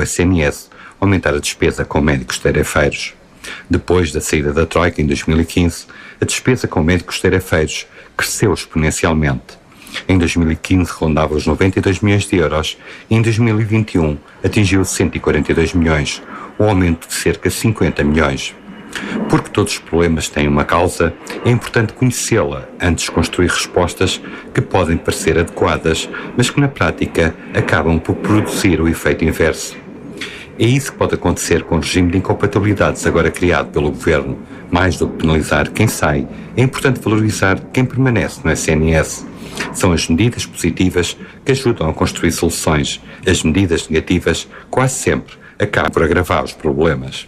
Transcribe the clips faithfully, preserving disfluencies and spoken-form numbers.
o S N S aumentar a despesa com médicos tarefeiros. Depois da saída da Troika em dois mil e quinze, a despesa com médicos tarefeiros cresceu exponencialmente. Em dois mil e quinze rondava os noventa e dois milhões de euros e em dois mil e vinte e um atingiu cento e quarenta e dois milhões, um aumento de cerca de cinquenta milhões. Porque todos os problemas têm uma causa, é importante conhecê-la antes de construir respostas que podem parecer adequadas, mas que na prática acabam por produzir o efeito inverso. É isso que pode acontecer com o regime de incompatibilidades agora criado pelo Governo. Mais do que penalizar quem sai, é importante valorizar quem permanece no S N S. São as medidas positivas que ajudam a construir soluções. As medidas negativas quase sempre acabam por agravar os problemas.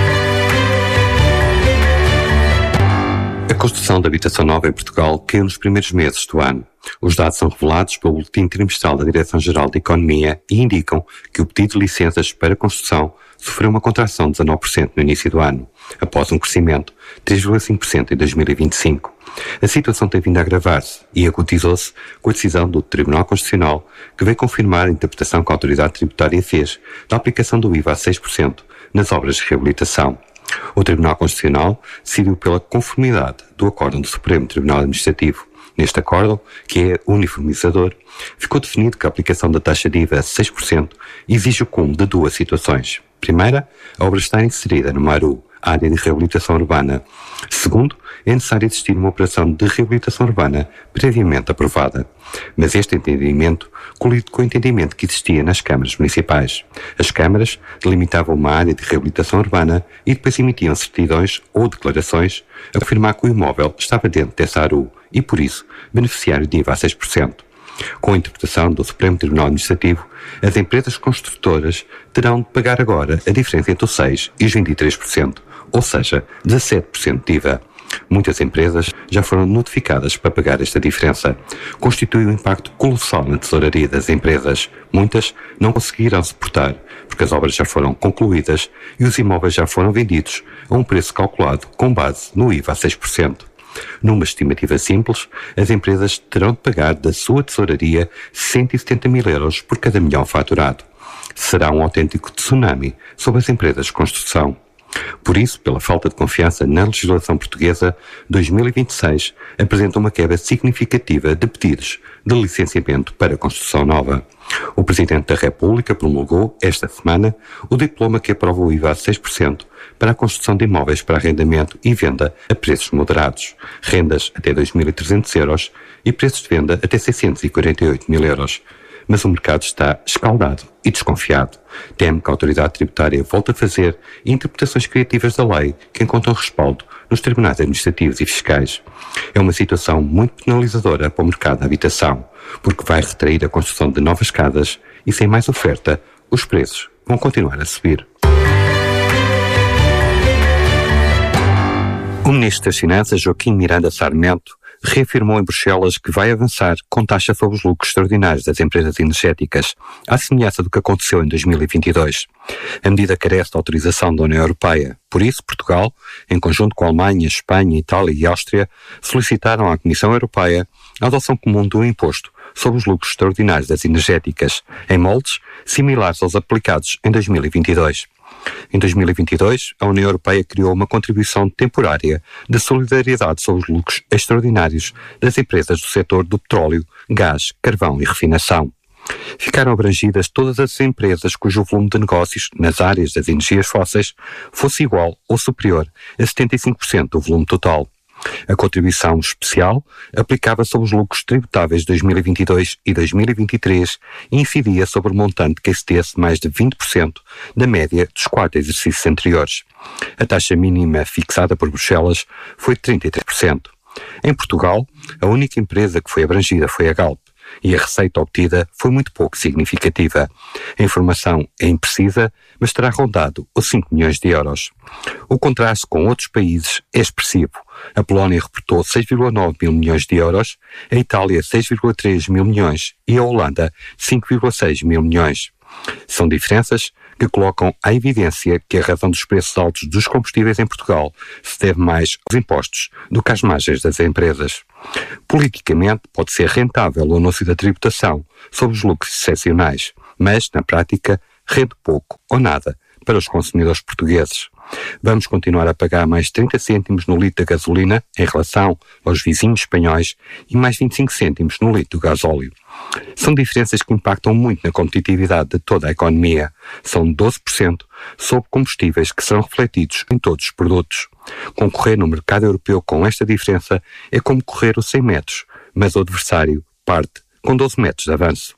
A construção de habitação nova em Portugal caiu nos primeiros meses do ano. Os dados são revelados pelo Boletim Trimestral da Direção-Geral de Economia e indicam que o pedido de licenças para construção sofreu uma contração de dezanove por cento no início do ano, após um crescimento de três vírgula cinco por cento em dois mil e vinte e cinco. A situação tem vindo a agravar-se e agudizou-se com a decisão do Tribunal Constitucional, que veio confirmar a interpretação que a Autoridade Tributária fez da aplicação do I V A a seis por cento nas obras de reabilitação. O Tribunal Constitucional decidiu pela conformidade do Acórdão do Supremo Tribunal Administrativo. Neste acórdão, que é uniformizador, ficou definido que a aplicação da taxa de I V A a seis por cento exige o cúmulo de duas situações. Primeira, a obra está inserida numa A R U, Área de Reabilitação Urbana. Segundo, é necessário existir uma operação de reabilitação urbana previamente aprovada. Mas este entendimento colide com o entendimento que existia nas câmaras municipais. As câmaras delimitavam uma área de reabilitação urbana e depois emitiam certidões ou declarações a confirmar que o imóvel estava dentro dessa A R U e, por isso, beneficiário de I V A a seis por cento. Com a interpretação do Supremo Tribunal Administrativo, as empresas construtoras terão de pagar agora a diferença entre os seis por cento e os vinte e três por cento, ou seja, dezassete por cento de I V A. Muitas empresas já foram notificadas para pagar esta diferença. Constitui um impacto colossal na tesouraria das empresas. Muitas não conseguirão suportar, porque as obras já foram concluídas e os imóveis já foram vendidos a um preço calculado com base no I V A a seis por cento. Numa estimativa simples, as empresas terão de pagar da sua tesouraria cento e setenta mil euros por cada milhão faturado. Será um autêntico tsunami sobre as empresas de construção. Por isso, pela falta de confiança na legislação portuguesa, dois mil e vinte e seis apresenta uma quebra significativa de pedidos de licenciamento para construção nova. O Presidente da República promulgou, esta semana, o diploma que aprova o I V A a seis por cento para a construção de imóveis para arrendamento e venda a preços moderados, rendas até dois mil e trezentos euros e preços de venda até seiscentos e quarenta e oito mil euros. Mas o mercado está escaldado e desconfiado. Teme que a autoridade tributária volte a fazer interpretações criativas da lei que encontram respaldo nos tribunais administrativos e fiscais. É uma situação muito penalizadora para o mercado da habitação, porque vai retrair a construção de novas casas e, sem mais oferta, os preços vão continuar a subir. O Ministro das Finanças, Joaquim Miranda Sarmento, reafirmou em Bruxelas que vai avançar com taxa sobre os lucros extraordinários das empresas energéticas, à semelhança do que aconteceu em dois mil e vinte e dois. A medida carece de autorização da União Europeia. Por isso, Portugal, em conjunto com a Alemanha, Espanha, Itália e Áustria, solicitaram à Comissão Europeia a adoção comum de um imposto sobre os lucros extraordinários das energéticas, em moldes similares aos aplicados em dois mil e vinte e dois. Em dois mil e vinte e dois, a União Europeia criou uma contribuição temporária de solidariedade sobre os lucros extraordinários das empresas do setor do petróleo, gás, carvão e refinação. Ficaram abrangidas todas as empresas cujo volume de negócios nas áreas das energias fósseis fosse igual ou superior a setenta e cinco por cento do volume total. A contribuição especial aplicava sobre os lucros tributáveis de dois mil e vinte e dois e dois mil e vinte e três e incidia sobre o montante que excedesse mais de vinte por cento da média dos quatro exercícios anteriores. A taxa mínima fixada por Bruxelas foi de trinta e três por cento. Em Portugal, a única empresa que foi abrangida foi a Galp, e a receita obtida foi muito pouco significativa. A informação é imprecisa, mas terá rondado os cinco milhões de euros. O contraste com outros países é expressivo. A Polónia reportou seis vírgula nove mil milhões de euros, a Itália seis vírgula três mil milhões e a Holanda cinco vírgula seis mil milhões. São diferenças que colocam à evidência que a razão dos preços altos dos combustíveis em Portugal se deve mais aos impostos do que às margens das empresas. Politicamente, pode ser rentável o anúncio da tributação sobre os lucros excepcionais, mas, na prática, rende pouco ou nada para os consumidores portugueses. Vamos continuar a pagar mais trinta cêntimos no litro de gasolina em relação aos vizinhos espanhóis e mais vinte e cinco cêntimos no litro de gasóleo. São diferenças que impactam muito na competitividade de toda a economia. São doze por cento sobre combustíveis que são refletidos em todos os produtos. Concorrer no mercado europeu com esta diferença é como correr os cem metros, mas o adversário parte com doze metros de avanço.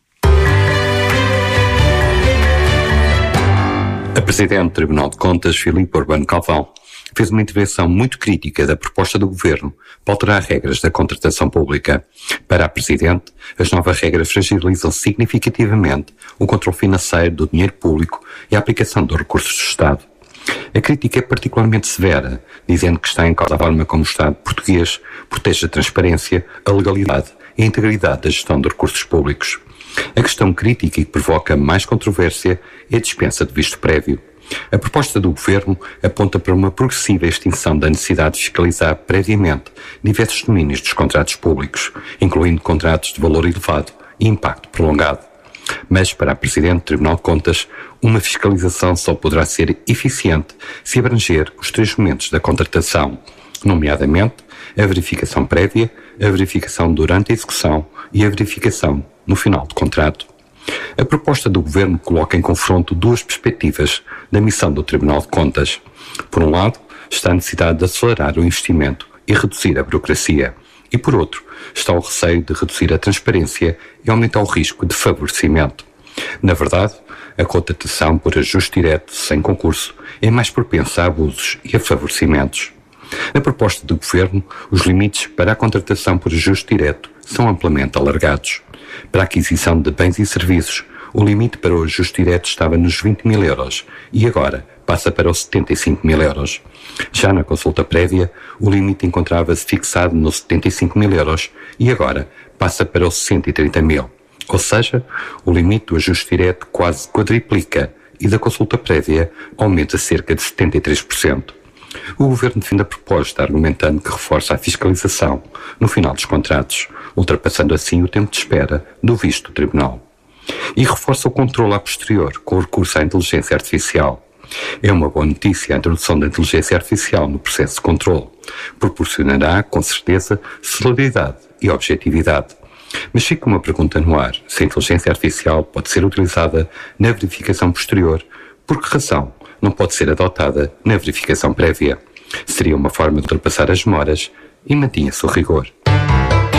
A Presidente do Tribunal de Contas, Filipe Urbano Calvão, fez uma intervenção muito crítica da proposta do Governo para alterar regras da contratação pública. Para a Presidente, as novas regras fragilizam significativamente o controle financeiro do dinheiro público e a aplicação dos recursos do Estado. A crítica é particularmente severa, dizendo que está em causa a forma como o Estado português protege a transparência, a legalidade e a integridade da gestão dos recursos públicos. A questão crítica e que provoca mais controvérsia é a dispensa de visto prévio. A proposta do Governo aponta para uma progressiva extinção da necessidade de fiscalizar previamente diversos domínios dos contratos públicos, incluindo contratos de valor elevado e impacto prolongado. Mas, para a Presidente do Tribunal de Contas, uma fiscalização só poderá ser eficiente se abranger os três momentos da contratação, nomeadamente a verificação prévia, a verificação durante a execução e a verificação no final do contrato. A proposta do Governo coloca em confronto duas perspectivas da missão do Tribunal de Contas. Por um lado, está a necessidade de acelerar o investimento e reduzir a burocracia. E, por outro, está o receio de reduzir a transparência e aumentar o risco de favorecimento. Na verdade, a contratação por ajuste direto sem concurso é mais propensa a abusos e a favorecimentos. Na proposta do Governo, os limites para a contratação por ajuste direto são amplamente alargados. Para a aquisição de bens e serviços, o limite para o ajuste direto estava nos vinte mil euros e agora passa para os setenta e cinco mil euros. Já na consulta prévia, o limite encontrava-se fixado nos setenta e cinco mil euros e agora passa para os cento e trinta mil. Ou seja, o limite do ajuste direto quase quadriplica e da consulta prévia aumenta cerca de setenta e três por cento. O Governo defende a proposta, argumentando que reforça a fiscalização no final dos contratos, ultrapassando assim o tempo de espera do visto do Tribunal. E reforça o controle a posterior, com o recurso à inteligência artificial. É uma boa notícia a introdução da inteligência artificial no processo de controle. Proporcionará, com certeza, celeridade e objetividade. Mas fica uma pergunta no ar: se a inteligência artificial pode ser utilizada na verificação posterior, por que razão não pode ser adotada na verificação prévia? Seria uma forma de ultrapassar as demoras e mantinha-se o rigor.